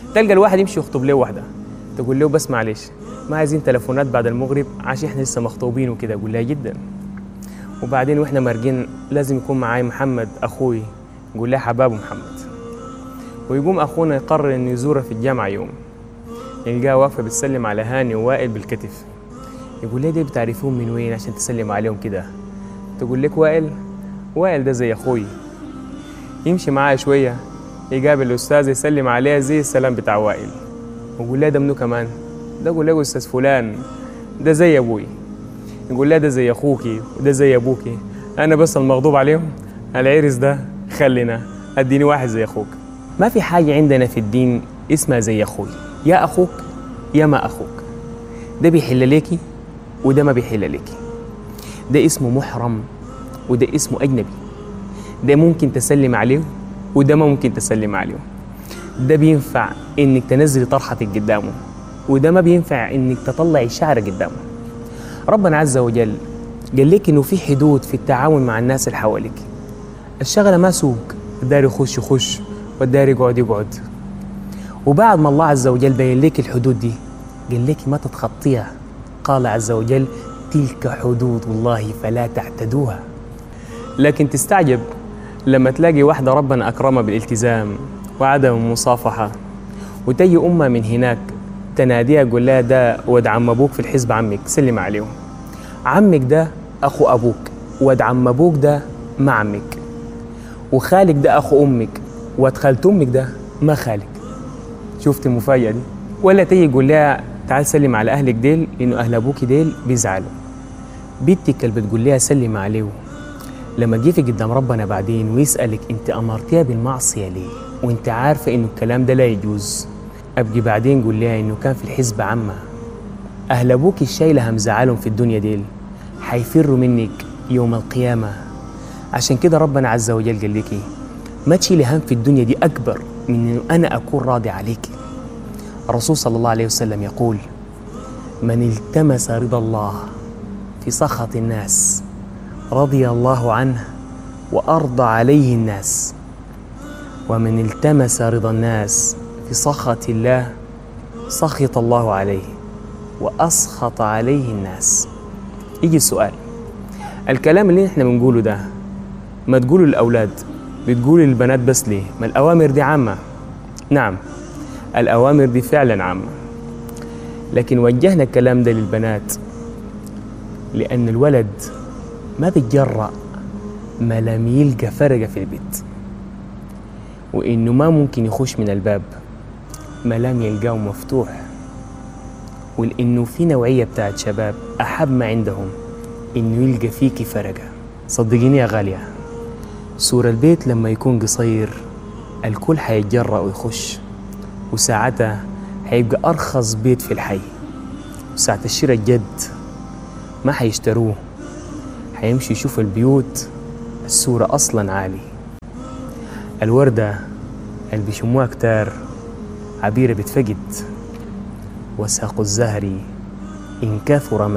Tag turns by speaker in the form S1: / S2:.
S1: تلقى الواحد يمشي يخطب له واحدة، تقول له بس معلش ما عايزين تلفونات بعد المغرب عشان احنا لسه مخطوبين وكده. أقول لها جدا. وبعدين واحنا مارقين لازم يكون معاي محمد أخوي، يقول لها حباب محمد. ويقوم أخونا يقرر إنه يزورها في الجامعة يوم، يلقاها واقفة بتسلم على هاني ووائل بالكتف. يقول لها دي بتعرفون من وين عشان تسلم عليهم كده؟ تقول لك وائل ده زي أخوي. يمشي معاها شوية يقابل الأستاذ يسلم عليها زي السلام بتاع وائل. ويقول لها ده منو كمان؟ ده يقول له أستاذ فلان، ده زي أبوي. يقول لها ده زي أخوكي وده زي أبوكي، أنا بس المغضوب عليهم العرس ده خلينا أديني واحد زي أخوك. ما في حاجة عندنا في الدين اسمها زي أخوي، يا أخوك يا ما أخوك. ده بيحل ليكي وده ما بيحل ليكي، ده اسمه محرم وده اسمه أجنبي، ده ممكن تسلم عليه وده ما ممكن تسلم عليه، ده بينفع إنك تنزلي طرحتك قدامه وده ما بينفع إنك تطلعي شعرك قدامه. ربنا عز وجل قال لك إنه في حدود في التعامل مع الناس اللي حواليك. الشغلة ما سوق، الدار يخش والدار يقعد. وبعد ما الله عز وجل بين لك الحدود دي قال لك ما تتخطيها. قال عز وجل تلك حدود الله فلا تعتدوها. لكن تستعجب لما تلاقي واحدة ربنا أكرمها بالالتزام وعدم المصافحة، وتجي أمها من هناك تناديها قول لها ده ود عم أبوك في الحزب، عمك سلم عليهم. عمك ده أخو أبوك، ود عم أبوك ده ما عمك، وخالك ده أخو أمك، ود خالت أمك ده ما خالك. شفت المفاجأة دي؟ ولا تيجي قول لها تعال سلم على أهلك ديل لأنه أهل أبوك ديل بيزعلوا. بنتك اللي بتقول لها سلم عليه لما جيتي قدام ربنا بعدين ويسألك أنت أمرتيها بالمعصية ليه وأنت عارفة إنه الكلام ده لا يجوز، أبقي بعدين قول لها إنه كان في الحزب عمها. أهل أبوك الشايلة مزعلهم في الدنيا ديل حيفروا منك يوم القيامة. عشان كده ربنا عز وجل قال لك ما تشيلي هم في الدنيا دي أكبر من إنه أنا أكون راضي عليك. الرسول صلى الله عليه وسلم يقول من التمس رضا الله في سخط الناس رضي الله عنه وأرضى عليه الناس، ومن التمس رضا الناس في سخط الله سخط الله عليه وأسخط عليه الناس. يجي السؤال، الكلام اللي احنا بنقوله ده ما تقوله للأولاد، بتقوله للبنات بس ليه؟ ما الأوامر دي عامة. نعم الأوامر دي فعلا عامة، لكن وجهنا الكلام ده للبنات لأن الولد ما بيتجرأ ما لم يلقى فرقة في البيت، وإنه ما ممكن يخش من الباب ما لم يلقاه مفتوح، ولأنه في نوعية بتاعت شباب أحب ما عندهم إنه يلقى فيكي فرقة. صدقيني يا غالية، سور البيت لما يكون قصير الكل حيتجرأ ويخش، وساعتها هيبقى أرخص بيت في الحي، وساعة الشراء الجد ما حيشتروه، حيمشي يشوف البيوت السورة أصلا عالي. الوردة اللي بيشموها كتار عبيرة بتفقد، وساق الزهر إن كثر